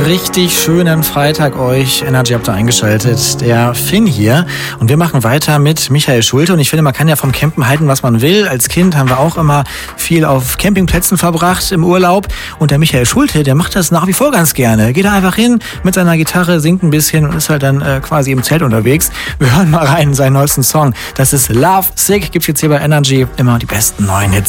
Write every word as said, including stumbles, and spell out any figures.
richtig schönen Freitag euch. Energy habt ihr eingeschaltet. Der Finn hier. Und wir machen weiter mit Michael Schulte. Und ich finde, man kann ja vom Campen halten, was man will. Als Kind haben wir auch immer viel auf Campingplätzen verbracht im Urlaub. Und der Michael Schulte, der macht das nach wie vor ganz gerne. Geht da einfach hin mit seiner Gitarre, singt ein bisschen und ist halt dann äh, quasi im Zelt unterwegs. Wir hören mal rein in seinen neuesten Song. Das ist Love Sick. Gibt's jetzt hier bei Energy immer die besten neuen Hits.